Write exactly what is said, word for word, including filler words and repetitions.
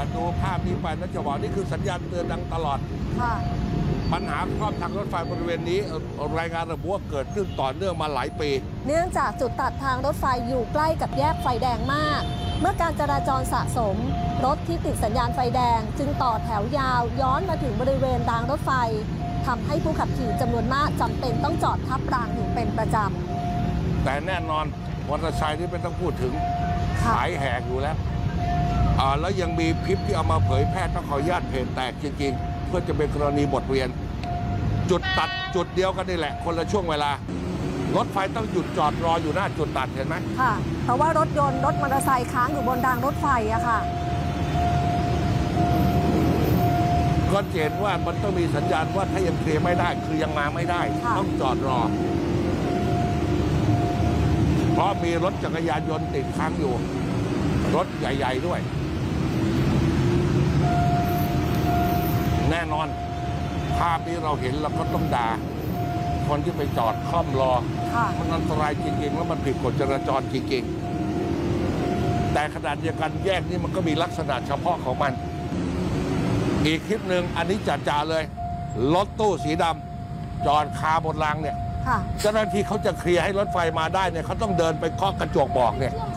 ดูภาพนี้ไปแล้วจะบอกนี่คือสัญญาณเตือนดังตลอดค่ะปัญหาครอบทางรถไฟบริเวณนี้เอ่อรายงานระบุว่าเกิดขึ้นต่อเนื่องมาหลายปีเนื่องจากจุดตัดทางรถไฟอยู่ใกล้กับแยกไฟแดงมาก เมื่อการจราจรสะสม รถที่ติดสัญญาณไฟแดง จึงต่อแถวยาวย้อนมาถึงบริเวณรางรถไฟทำให้ผู้ขับขี่จำนวนมากจำเป็นต้องจอดทับรางอยู่เป็นประจำแต่แน่นอนมอเตอร์ไซค์นี่ไม่ต้องพูดถึงค่ะขายแหกอยู่แล้วอ่าแล้วยังมีคลิปที่เอามาเผยแพร่ต้องขออนุญาตเพจแตกจริงๆ เพื่อจะเป็นกรณีบทเรียน จุดตัดจุดเดียวกันนี่แหละ คนละช่วงเวลา รถไฟต้องหยุดจอดรออยู่หน้าจุดตัดเห็นไหมค่ะ เพราะว่ารถยนต์รถมอเตอร์ไซค์ค้างอยู่บนรางรถไฟอะค่ะก็เห็นว่ามันต้องมีสัญญาณว่าถ้ายังเคลียร์ไม่ได้คือยังมาไม่ได้ค่ะต้องจอดรอ เพราะมีรถจักรยานยนต์ติดค้างอยู่ รถใหญ่ๆด้วย แน่นอน ภาพนี้เราเห็นเราก็ต้องด่า คนที่ไปจอดค่อมรอค่ะมันอันตรายจริงๆ แล้วมันผิดกฎจราจรจริงๆ แต่ขนาดเดียวกันแยกนี้มันก็มีลักษณะเฉพาะของมัน อีกคลิปหนึ่งอันนี้จ่าๆเลย รถตู้สีดำจอดคาบนรางเนี่ยค่ะเจ้าหน้าที่เขาจะเคลียร์ให้รถไฟมาได้เนี่ยเขาต้องเดินไปเคาะกระจกบอกเนี่ย